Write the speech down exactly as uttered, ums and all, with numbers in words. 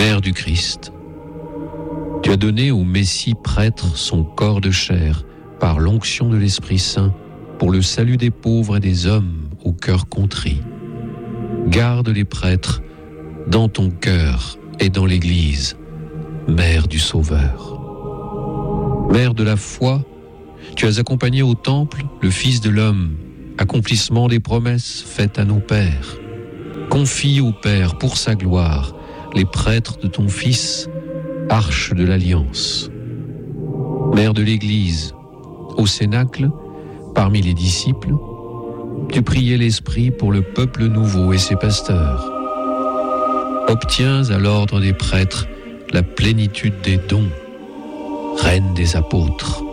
Mère du Christ, tu as donné au Messie prêtre son corps de chair par l'onction de l'Esprit Saint pour le salut des pauvres et des hommes au cœur contrit. Garde les prêtres dans ton cœur et dans l'Église, Mère du Sauveur. Mère de la foi, tu as accompagné au temple le Fils de l'homme, accomplissement des promesses faites à nos pères. Confie au Père pour sa gloire les prêtres de ton Fils, arche de l'Alliance. Mère de l'Église, au Cénacle, parmi les disciples, tu priais l'Esprit pour le peuple nouveau et ses pasteurs. Obtiens à l'ordre des prêtres la plénitude des dons, Reine des apôtres.